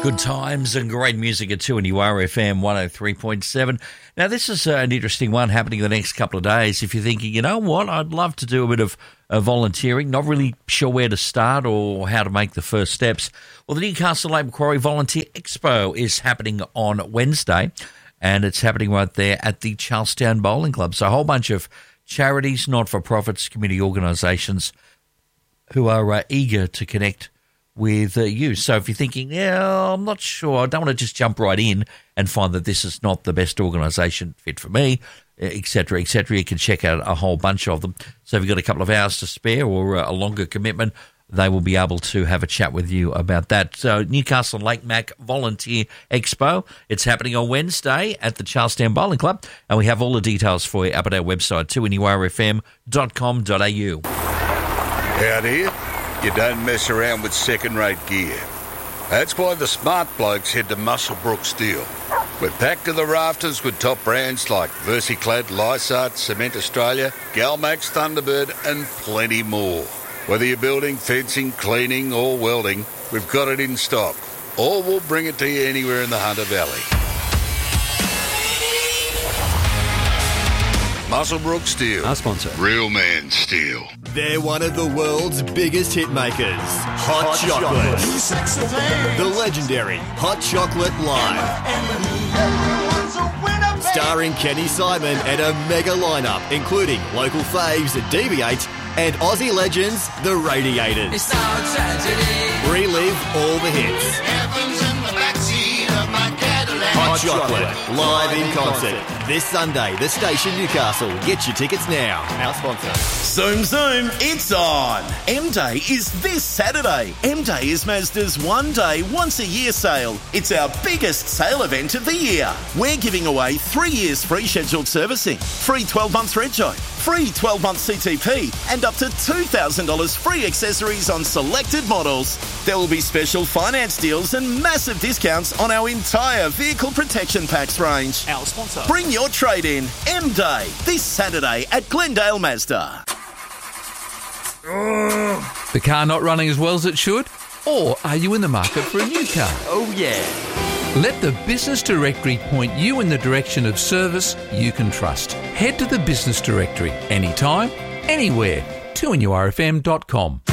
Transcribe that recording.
Good times and great music at 2 and URFM 103.7. Now, this is an interesting one happening in the next couple of days. If you're thinking, you know what, I'd love to do a bit of volunteering, not really sure where to start or how to make the first steps. Well, the Newcastle Lake Macquarie Volunteer Expo is happening on Wednesday, and it's happening right there at the Charlestown Bowling Club. So a whole bunch of charities, not-for-profits, community organisations who are eager to connect with you. So if you're thinking, yeah, I'm not sure, I don't want to just jump right in and find that this is not the best organisation fit for me, etc., you can check out a whole bunch of them. So if you've got a couple of hours to spare or a longer commitment, they will be able to have a chat with you about that. So Newcastle Lake Mac Volunteer Expo, it's happening on Wednesday at the Charlestown Bowling Club, and we have all the details for you up at our website, 2NURFM.com.au. Out here, you don't mess around with second-rate gear. That's why the smart blokes head to Muswellbrook Steel. We're packed to the rafters with top brands like Versiclad, Lysart, Cement Australia, Galmax, Thunderbird and plenty more. Whether you're building, fencing, cleaning or welding, we've got it in stock. Or we'll bring it to you anywhere in the Hunter Valley. Muswellbrook Steel. Our sponsor. Real man steel. They're one of the world's biggest hit makers. Hot Chocolate. The legendary Hot Chocolate Live. Starring Kenny Simon and a mega lineup, including local faves Deviate and Aussie legends The Radiators. It's our tragedy. Relive all the hits. Heaven's in the backseat of my Cadillac. Hot Chocolate, live in concert. This Sunday, the Station Newcastle. Get your tickets now. Our sponsor. Zoom, zoom, it's on. M-Day is this Saturday. M-Day is Mazda's one-day, once-a-year sale. It's our biggest sale event of the year. We're giving away 3 years free scheduled servicing, free 12 months reg-joy, free 12-month CTP, and up to $2,000 free accessories on selected models. There will be special finance deals and massive discounts on our entire vehicle protection packs range. Our sponsor. Bring your trade in. M-Day, this Saturday at Glendale Mazda. The car not running as well as it should? Or are you in the market for a new car? Oh, yeah. Let the Business Directory point you in the direction of service you can trust. Head to the Business Directory anytime, anywhere. 2NURFM.com.